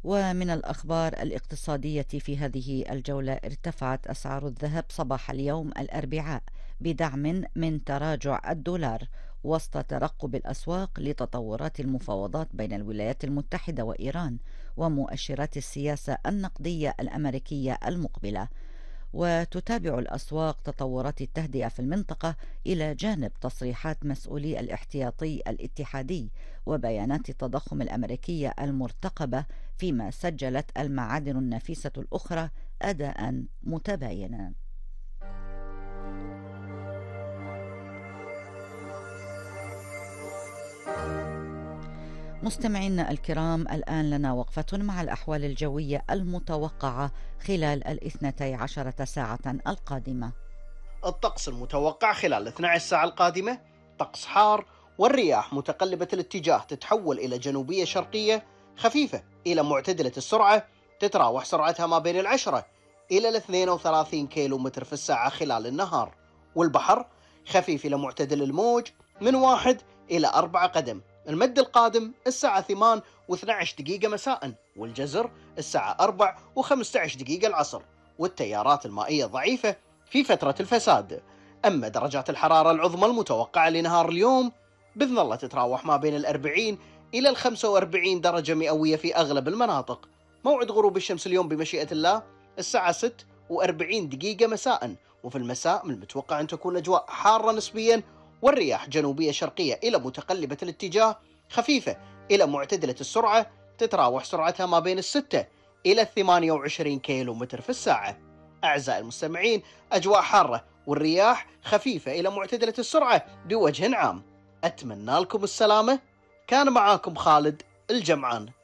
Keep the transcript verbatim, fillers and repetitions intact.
ومن الأخبار الاقتصادية في هذه الجولة، ارتفعت أسعار الذهب صباح اليوم الأربعاء بدعم من تراجع الدولار وسط ترقب الأسواق لتطورات المفاوضات بين الولايات المتحدة وإيران ومؤشرات السياسة النقدية الأمريكية المقبلة. وتتابع الأسواق تطورات التهدئة في المنطقة إلى جانب تصريحات مسؤولي الاحتياطي الاتحادي وبيانات التضخم الأمريكية المرتقبة، فيما سجلت المعادن النفيسة الأخرى أداء متباينا. مستمعينا الكرام، الآن لنا وقفة مع الأحوال الجوية المتوقعة خلال الاثنتي عشرة ساعة القادمة. الطقس المتوقع خلال اثنتي عشرة ساعة القادمة: طقس حار، والرياح متقلبة الاتجاه تتحول إلى جنوبية شرقية خفيفة إلى معتدلة السرعة، تتراوح سرعتها ما بين العشرة إلى الاثنين وثلاثين كيلو متر في الساعة خلال النهار. والبحر خفيف إلى معتدل الموج من واحد إلى أربعة قدم. المد القادم الساعة ثمانية واثنتي عشرة دقيقة مساء، والجزر الساعة أربعة وخمسة عشر دقيقة العصر. والتيارات المائية ضعيفة في فترة الفساد. أما درجات الحرارة العظمى المتوقعة لنهار اليوم بإذن الله تتراوح ما بين الأربعين إلى الخمسة وأربعين درجة مئوية في أغلب المناطق. موعد غروب الشمس اليوم بمشيئة الله الساعة ستة وأربعين دقيقة مساء، وفي المساء من المتوقع أن تكون الأجواء حارة نسبيا، والرياح جنوبية شرقية إلى متقلبة الاتجاه خفيفة إلى معتدلة السرعة، تتراوح سرعتها ما بين الستة إلى الثمانية وعشرين كيلو متر في الساعة. أعزائي المستمعين، أجواء حارة والرياح خفيفة إلى معتدلة السرعة بوجه عام. أتمنى لكم السلامة. كان معاكم خالد الجمعان.